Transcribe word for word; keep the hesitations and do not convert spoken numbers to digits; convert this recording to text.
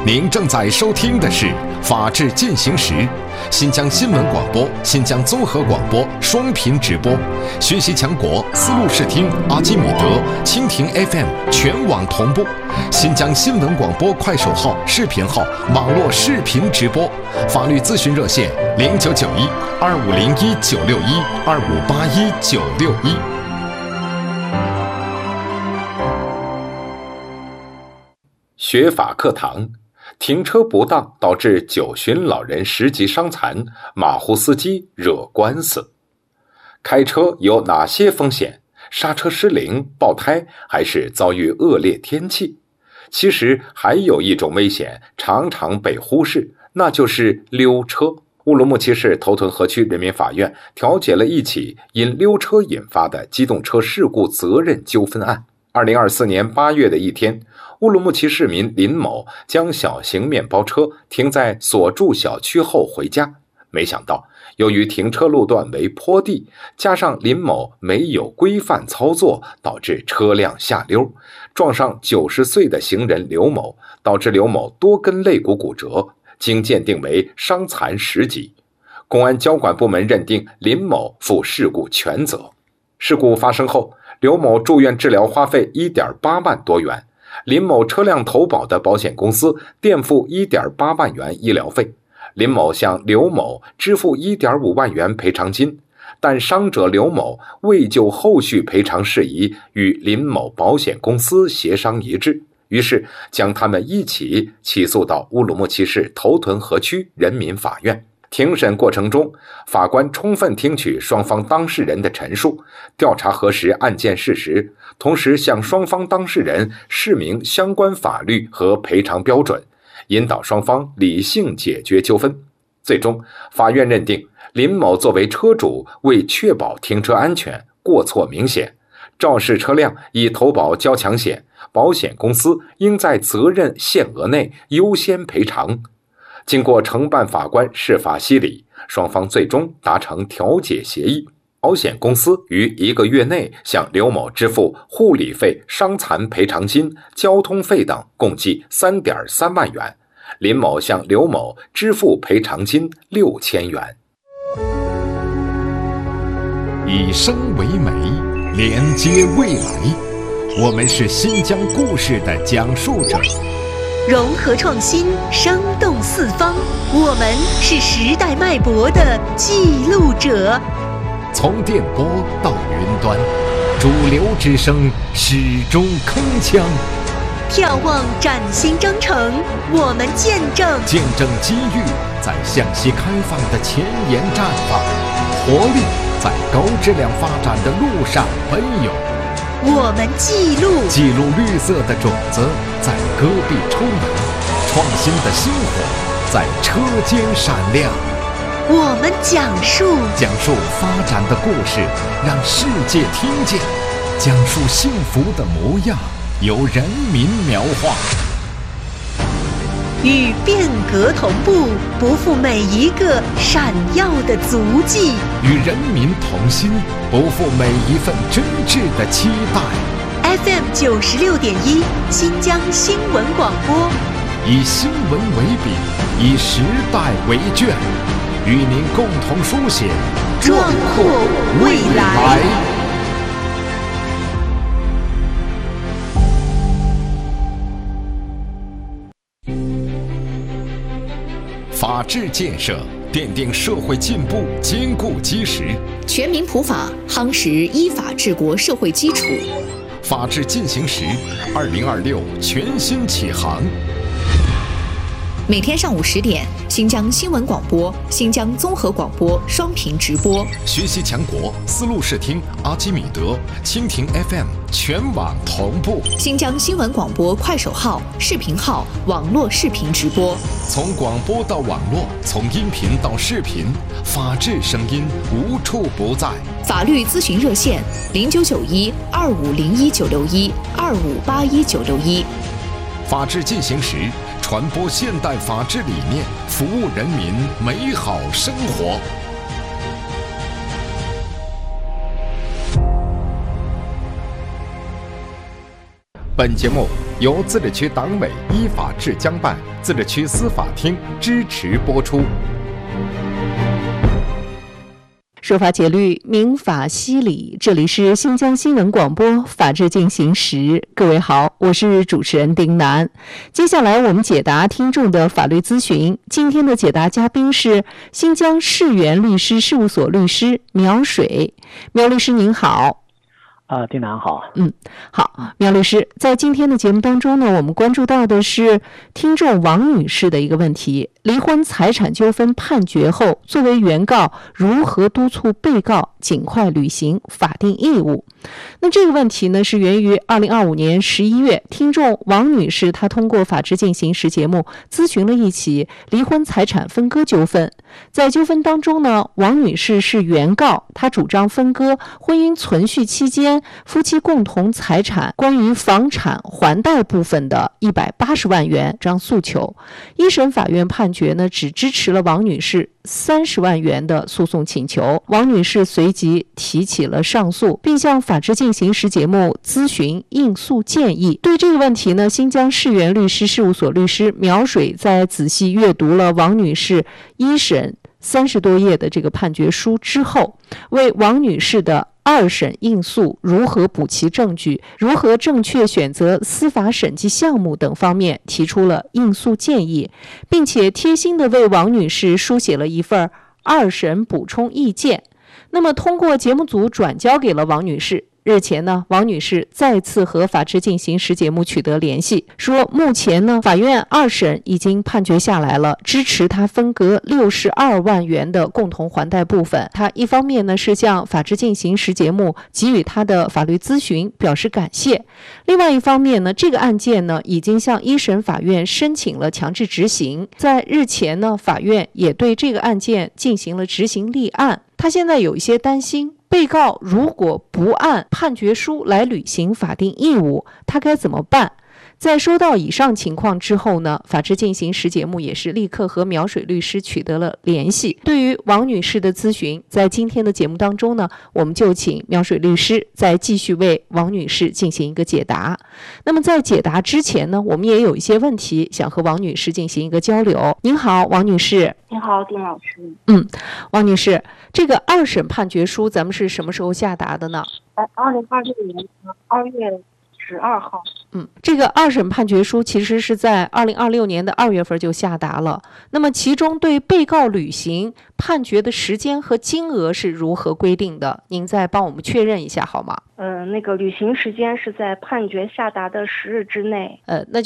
您正在收听的是《法治进行时》，新疆新闻广播、新疆综合广播双频直播，学习强国思路视听、阿基米德、蜻蜓 F M 全网同步，新疆新闻广播快手号、视频号网络视频直播，法律咨询热线零九九一二五零一九六一二五八一九六一。 学法课堂。停车不当导致九旬老人十级伤残，马虎司机惹官司。开车有哪些风险？刹车失灵、爆胎，还是遭遇恶劣天气？其实还有一种危险常常被忽视，那就是溜车。乌鲁木齐市头屯河区人民法院调解了一起因溜车引发的机动车事故责任纠纷案。二零二四年八月的一天，乌鲁木齐市民林某将小型面包车停在所住小区后回家，没想到由于停车路段为坡地，加上林某没有规范操作，导致车辆下溜，撞上九十岁的行人刘某，导致刘某多根肋骨骨折，经鉴定为伤残十级。公安交管部门认定林某负事故全责。事故发生后，刘某住院治疗花费 一点八万多元，林某车辆投保的保险公司垫付 一点八万元医疗费，林某向刘某支付 一点五万元赔偿金，但伤者刘某未就后续赔偿事宜与林某保险公司协商一致，于是将他们一起起诉到乌鲁木齐市头屯河区人民法院。庭审过程中，法官充分听取双方当事人的陈述，调查核实案件事实，同时向双方当事人释明相关法律和赔偿标准，引导双方理性解决纠纷。最终，法院认定林某作为车主，为确保停车安全，过错明显，肇事车辆已投保交强险，保险公司应在责任限额内优先赔偿。经过承办法官释法析理，双方最终达成调解协议。保险公司于一个月内向刘某支付护理费、伤残赔偿金、交通费等共计 三点三万元，林某向刘某支付赔偿金六千元。 以声为媒，连接未来。我们是新疆故事的讲述者。 融合创新，生动四方。我们是时代脉搏的记录者。 从电波到云端，主流之声始终铿锵。 眺望崭新征程，我们见证见证机遇在向西开放的前沿绽放，活力在高质量发展的路上奔涌。 我们记录记录绿色的种子在戈壁抽芽，创新的星火在车间闪亮。 我们讲述讲述发展的故事，让世界听见，讲述幸福的模样，由人民描画。 与变革同步，不负每一个闪耀的足迹； 与人民同心，不负每一份真挚的期待。 F M 九十六点一，新疆新闻广播， 以新闻为笔，以时代为卷，与您共同书写壮阔未来。 法治建设奠定社会进步坚固基石， 全民普法夯实依法治国社会基础。 法治进行时，二零二六全新启航。 每天上午十点，新疆新闻广播、新疆综合广播双频直播， 学习强国思路视听、阿基米德、蜻蜓 F M 全网同步。 新疆新闻广播快手号、视频号网络视频直播， 从广播到网络，从音频到视频，法治声音无处不在。 法律咨询热线零九九一二五零一九六一二五八一九六一。 法治进行时，传播现代法治理念，服务人民美好生活。 本节目由自治区党委依法治江办、自治区司法厅支持播出。 说法解律，民法析理，这里是新疆新闻广播法治进行时。各位好，我是主持人丁楠。接下来我们解答听众的法律咨询。今天的解答嘉宾是新疆世源律师事务所律师苗水。苗律师您好。 啊，丁楠好。 嗯，好，苗律师，在今天的节目当中呢，我们关注到的是听众王女士的一个问题：离婚财产纠纷判决后，作为原告，如何督促被告尽快履行法定义务？那这个问题呢，是源于二零二五年十一月，听众王女士她通过法治进行时节目咨询了一起离婚财产分割纠纷。在纠纷当中呢，王女士是原告，她主张分割婚姻存续期间夫妻共同财产关于房产还贷部分的一百八十万元这样诉求。一审法院判决呢，只支持了王女士三十万元的诉讼请求。王女士随即提起了上诉，并向法治进行时节目咨询应诉建议。对这个问题呢，新疆世源律师事务所律师苗水在仔细阅读了王女士一审三十多页的这个判决书之后，为王女士的二审应诉如何补齐证据、如何正确选择司法审计项目等方面提出了应诉建议，并且贴心地为王女士书写了一份二审补充意见。那么通过节目组转交给了王女士。日前呢，王女士再次和法治进行时节目取得联系，说目前呢，法院二审已经判决下来了，支持她分割六十二万元的共同还贷部分。她一方面呢是向法治进行时节目给予她的法律咨询表示感谢，另外一方面呢，这个案件呢已经向一审法院申请了强制执行，在日前呢，法院也对这个案件进行了执行立案。她现在有一些担心，被告如果不按判决书来履行法定义务，他该怎么办？在收到以上情况之后呢，法治进行时节目也是立刻和苗水律师取得了联系。对于王女士的咨询，在今天的节目当中呢，我们就请苗水律师再继续为王女士进行一个解答。那么在解答之前呢，我们也有一些问题想和王女士进行一个交流。您好，王女士。 您好，丁老师。 嗯，王女士，这个二审判决书咱们是什么时候下达的呢？ 在二零二六年二月十二号。 嗯，这个二审判决书其实是在二零二六年的二月份就下达了。那么其中对被告履行判决的时间和金额是如何规定的？您再帮我们确认一下好吗？ 呃，那个履行时间是在判决下达的十日之内。 呃，那就